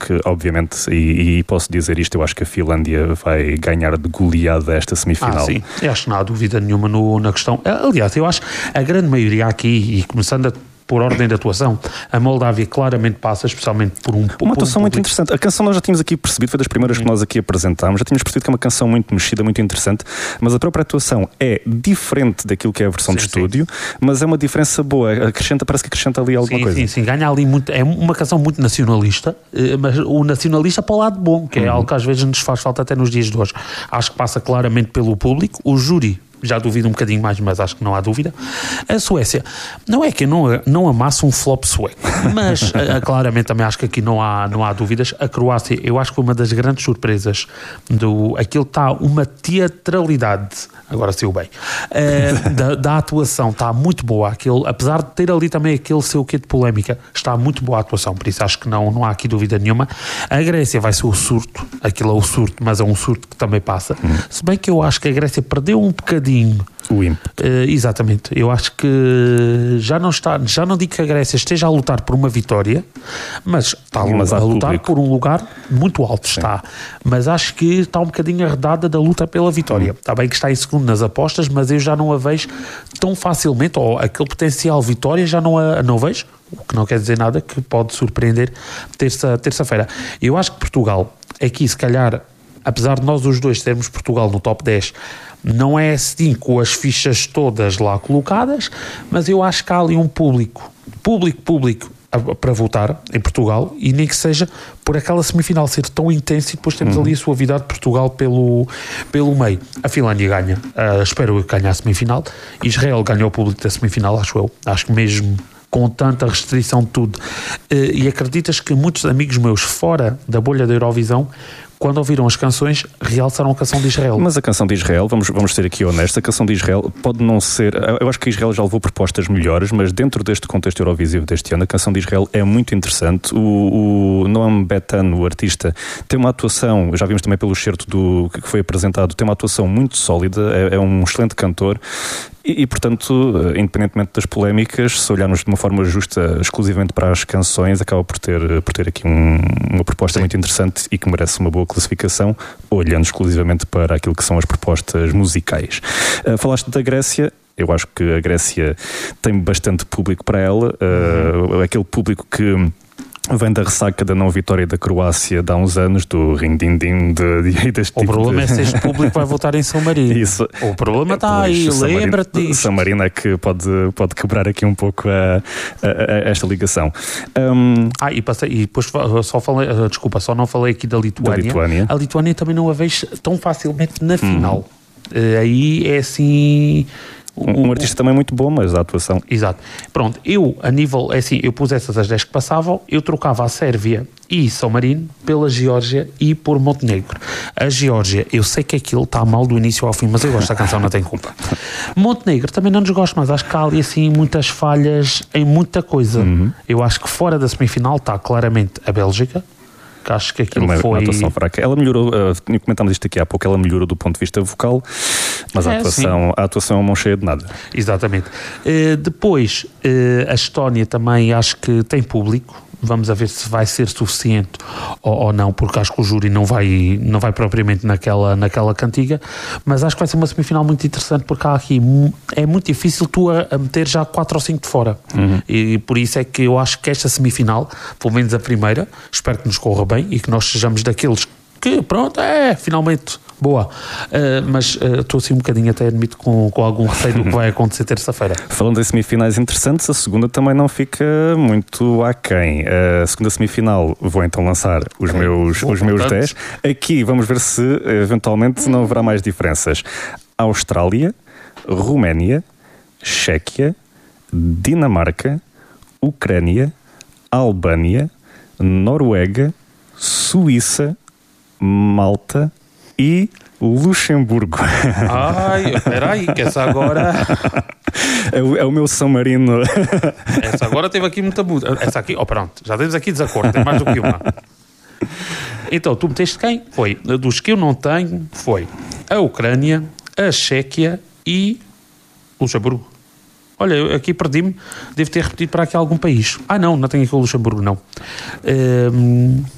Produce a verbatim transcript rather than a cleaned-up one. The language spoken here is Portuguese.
que, obviamente, e, e posso dizer isto, eu acho que a Finlândia vai ganhar de goleada esta semifinal. Ah, sim, eu acho que não há dúvida nenhuma no, na questão. Aliás, eu acho a grande maioria aqui, e começando a por ordem de atuação, a Moldávia claramente passa, especialmente por um... Uma atuação um muito interessante. A canção nós já tínhamos aqui percebido, foi das primeiras hum. que nós aqui apresentámos, já tínhamos percebido que é uma canção muito mexida, muito interessante, mas a própria atuação é diferente daquilo que é a versão sim, de estúdio, sim. mas é uma diferença boa, acrescenta, parece que acrescenta ali alguma sim, coisa. Sim, sim, ganha ali muito, é uma canção muito nacionalista, mas o nacionalista para o lado bom, que é hum. algo que às vezes nos faz falta até nos dias de hoje. Acho que passa claramente pelo público, o júri já duvido um bocadinho mais, mas acho que não há dúvida. A Suécia, não é que eu não, não amasse um flop sueco, mas claramente também acho que aqui não há, não há dúvidas. A Croácia, eu acho que foi uma das grandes surpresas do... Aquilo está uma teatralidade, agora saiu bem, uh, da, da atuação, está muito boa. Aquilo, apesar de ter ali também aquele seu quê de polémica, está muito boa a atuação, por isso acho que não, não há aqui dúvida nenhuma. A Grécia vai ser o surto, aquilo é o surto, mas é um surto que também passa. Hum. Se bem que eu acho que a Grécia perdeu um bocadinho o ímpeto. Uh, exatamente. Eu acho que já não está, já não digo que a Grécia esteja a lutar por uma vitória, mas está mas a, a lutar público. por um lugar muito alto. Sim. Está. Mas acho que está um bocadinho arredada da luta pela vitória. Hum. Está bem que está em segundo nas apostas, mas eu já não a vejo tão facilmente, ou aquele potencial vitória já não a não vejo, o que não quer dizer nada, que pode surpreender terça, terça-feira. Eu acho que Portugal, aqui se calhar, apesar de nós os dois termos Portugal no top dez, não é assim com as fichas todas lá colocadas, mas eu acho que há ali um público, público, público para votar em Portugal, e nem que seja por aquela semifinal ser tão intensa, e depois temos uhum. ali a suavidade de Portugal pelo, pelo meio. A Finlândia ganha, uh, espero que ganhe a semifinal. Israel ganhou o público da semifinal, acho eu, acho que mesmo com tanta restrição de tudo. Uh, e acreditas que muitos amigos meus fora da bolha da Eurovisão, quando ouviram as canções, realçaram a canção de Israel. Mas a canção de Israel, vamos, vamos ser aqui honestos, a canção de Israel pode não ser... Eu acho que Israel já levou propostas melhores, mas dentro deste contexto eurovisivo deste ano, a canção de Israel é muito interessante. O, o Noam Betan, o artista, tem uma atuação, já vimos também pelo excerto do, que foi apresentado, tem uma atuação muito sólida, é, é um excelente cantor. E, e, portanto, independentemente das polémicas, se olharmos de uma forma justa exclusivamente para as canções, acaba por ter, por ter aqui um, uma proposta Sim. muito interessante e que merece uma boa classificação, olhando exclusivamente para aquilo que são as propostas musicais. Uh, falaste da Grécia. Eu acho que a Grécia tem bastante público para ela, uh, aquele público que vem da ressaca da não vitória da Croácia de há uns anos, do ring-din-din de, de, deste O tipo problema de... é se este público vai votar em São Marino. Isso. O problema está aí, lembra-te disso. São Marino é que pode, pode quebrar aqui um pouco a, a, a esta ligação. Um... Ah, e, passei, e depois só falei, desculpa, só não falei aqui da Lituânia. Da Lituânia. A Lituânia também não a vejo tão facilmente na final. Hum. Uh, aí é assim... Um, um artista também muito bom, mas a atuação... Exato. Pronto, eu, a nível, é assim, eu pus essas as dez que passavam, eu trocava a Sérvia e São Marino pela Geórgia e por Montenegro. A Geórgia, eu sei que aquilo está mal do início ao fim, mas eu gosto da canção, não tem culpa. Montenegro também não desgosto, mas acho que há ali assim muitas falhas em muita coisa. Uhum. Eu acho que fora da semifinal está claramente a Bélgica, que acho que aquilo uma, foi... Uma atuação fraca. Ela melhorou, uh, comentámos isto aqui há pouco, ela melhorou do ponto de vista vocal, mas a, é, atuação, a atuação é uma mão cheia de nada. Exatamente. Uh, depois, uh, a Estónia também acho que tem público. Vamos a ver se vai ser suficiente ou, ou não, porque acho que o júri não vai, não vai propriamente naquela, naquela cantiga, mas acho que vai ser uma semifinal muito interessante, porque há aqui, é muito difícil tu a, a meter já quatro ou cinco de fora. Uhum. E, e por isso é que eu acho que esta semifinal, pelo menos a primeira, espero que nos corra bem e que nós sejamos daqueles que, pronto, é, finalmente, boa. Uh, mas estou uh, assim um bocadinho até, admito, com, com algum receio do que vai acontecer terça-feira. Falando em semifinais interessantes, a segunda também não fica muito aquém. A segunda semifinal, vou então lançar os é, meus, os meus dez. Aqui vamos ver se, eventualmente, não haverá mais diferenças. Austrália, Roménia, Chequia, Dinamarca, Ucrânia, Albânia, Noruega, Suíça, Malta e Luxemburgo. Ai, espera aí, que essa agora... É o, é o meu São Marino. Essa agora teve aqui muita muda. Essa aqui, oh pronto, já temos aqui desacordo, tem mais do que uma. Então, tu meteste quem? Foi, dos que eu não tenho, foi a Ucrânia, a Chequia e Luxemburgo. Olha, eu aqui perdi-me, devo ter repetido para aqui algum país. Ah não, não tenho aqui o Luxemburgo, não. Um...